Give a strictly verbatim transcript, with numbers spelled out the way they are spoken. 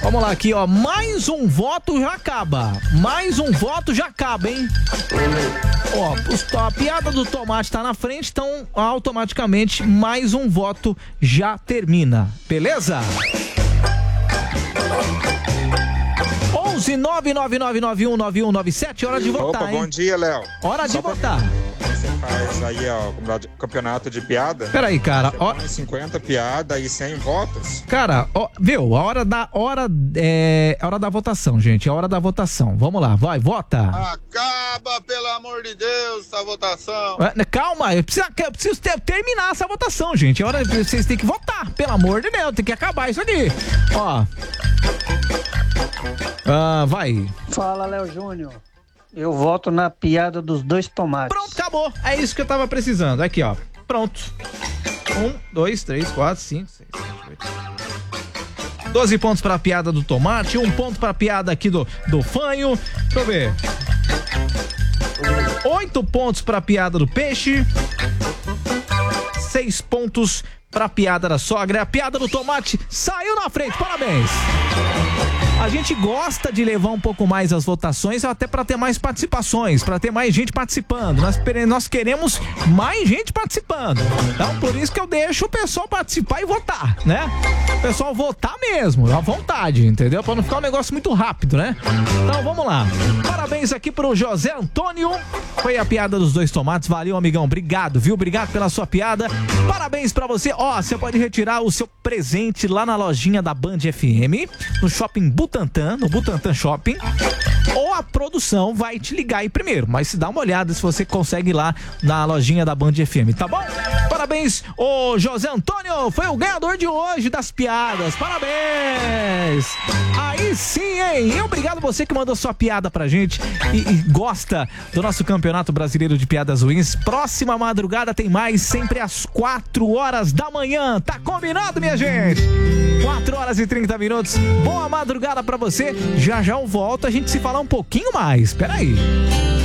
Vamos lá aqui, ó. Mais um voto já acaba. Mais um voto já acaba, hein? Ó, os- a piada do tomate tá na frente, então automaticamente mais um voto já termina. Beleza? onze nove nove nove nove um nove um nove sete, hora de votar, Opa, hein? bom dia, Léo. Hora de Só pra- votar. Você faz aí, ó, o campeonato de piada. Peraí, cara, Você ó. põe cinquenta piadas e cem votos. Cara, ó, viu? A hora da hora é a hora da votação, gente. É a hora da votação. Vamos lá, vai, vota. Acaba, pelo amor de Deus, essa votação. É, Calma, eu preciso, eu preciso ter- terminar essa votação, gente. É hora vocês têm que votar, pelo amor de Deus, tem que acabar isso aqui. Ó. Ah, vai. Fala, Léo Júnior. Eu voto na piada dos dois tomates. Pronto, acabou. É isso que eu tava precisando. Aqui, ó. Pronto. Um, dois, três, quatro, cinco, seis, sete, oito. doze pontos pra piada do tomate, um ponto pra piada aqui do, do fanho. Deixa eu ver. Oito pontos pra piada do peixe. Seis pontos pra piada da sogra. A piada do tomate saiu na frente. Parabéns. A gente gosta de levar um pouco mais as votações, até para ter mais participações, para ter mais gente participando. Nós, nós queremos mais gente participando. Então, por isso que eu deixo o pessoal participar e votar, né? O pessoal votar mesmo, à vontade, entendeu? Para não ficar um negócio muito rápido, né? Então, vamos lá. Parabéns aqui pro José Antônio. Foi a piada dos dois tomates. Valeu, amigão. Obrigado, viu? Obrigado pela sua piada. Parabéns pra você. Ó, você pode retirar o seu presente lá na lojinha da Band F M, no Shopping Butantã, no Butantã Shopping. Ou a produção vai te ligar aí primeiro, mas se dá uma olhada se você consegue ir lá na lojinha da Band F M, tá bom? Parabéns, o José Antônio foi o ganhador de hoje das piadas. Parabéns! Aí sim, hein? E obrigado você que mandou sua piada pra gente e, e gosta do nosso Campeonato Brasileiro de Piadas Ruins. Próxima madrugada tem mais, sempre às quatro horas da manhã. Tá combinado, minha gente? quatro horas e trinta minutos. Boa madrugada pra você. Já já eu volto, a gente se falar um pouquinho mais. Pera aí.